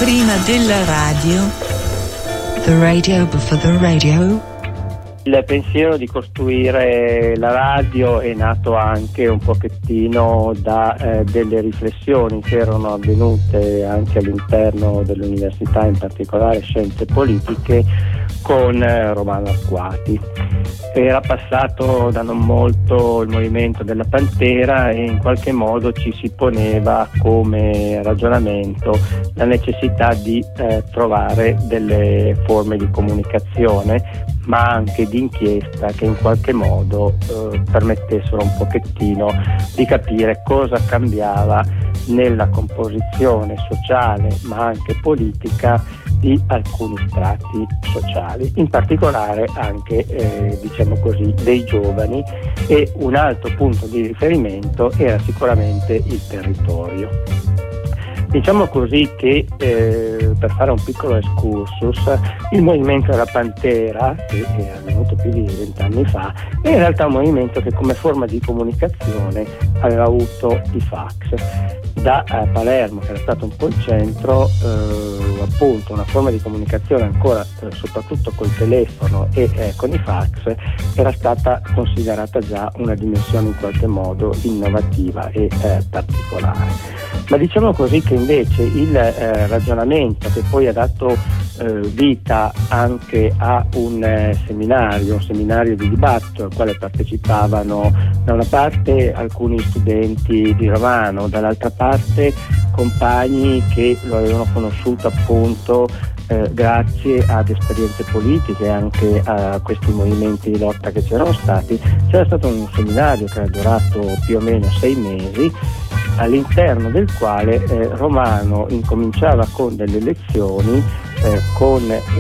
prima della radio, the radio before the radio. Il pensiero di costruire la radio è nato anche un pochettino da delle riflessioni che erano avvenute anche all'interno dell'università, in particolare scienze politiche, con Romano Arquati. Era passato da non molto il movimento della Pantera e in qualche modo ci si poneva come ragionamento la necessità di trovare delle forme di comunicazione, ma anche di inchiesta che in qualche modo permettessero un pochettino di capire cosa cambiava nella composizione sociale ma anche politica di alcuni strati sociali, in particolare anche diciamo così dei giovani, e un altro punto di riferimento era sicuramente il territorio. Diciamo così che per fare un piccolo excursus, il movimento della Pantera, che è avvenuto più di 20 anni fa, è in realtà un movimento che come forma di comunicazione aveva avuto i fax. Da Palermo, che era stato un po' il centro, appunto una forma di comunicazione ancora soprattutto col telefono e con i fax, era stata considerata già una dimensione in qualche modo innovativa e particolare. Ma diciamo così che invece il ragionamento che poi ha dato vita anche a un seminario di dibattito al quale partecipavano da una parte alcuni studenti di Romano, dall'altra parte compagni che lo avevano conosciuto appunto grazie ad esperienze politiche, anche a questi movimenti di lotta che c'erano stati. C'era stato un seminario che era durato più o meno 6 mesi, all'interno del quale Romano incominciava con delle lezioni con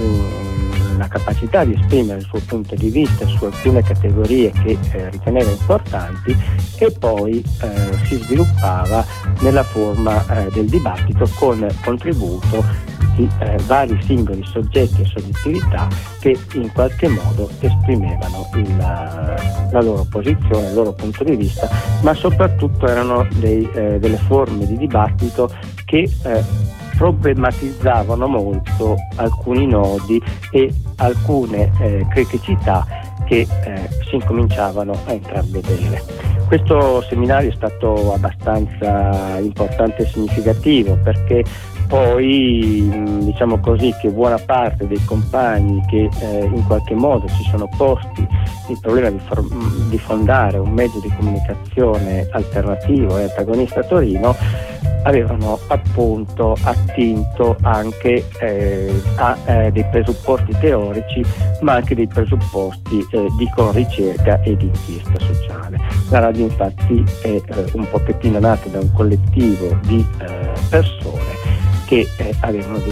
la capacità di esprimere il suo punto di vista su alcune categorie che riteneva importanti, e poi si sviluppava nella forma del dibattito con contributo di vari singoli soggetti e soggettività che in qualche modo esprimevano la loro posizione, il loro punto di vista, ma soprattutto erano delle forme di dibattito che problematizzavano molto alcuni nodi e alcune criticità che si incominciavano a intravedere. Questo seminario è stato abbastanza importante e significativo, perché poi diciamo così che buona parte dei compagni che in qualche modo si sono posti il problema di fondare un mezzo di comunicazione alternativo e antagonista a Torino avevano appunto attinto anche a dei presupposti teorici, ma anche dei presupposti di ricerca e di inchiesta sociale. La radio infatti è un pochettino nata da un collettivo di persone che avevano dei